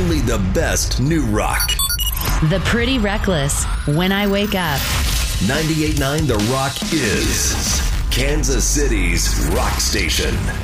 only the best new rock. The Pretty Reckless, When I Wake Up. 98.9 The Rock is Kansas City's rock station.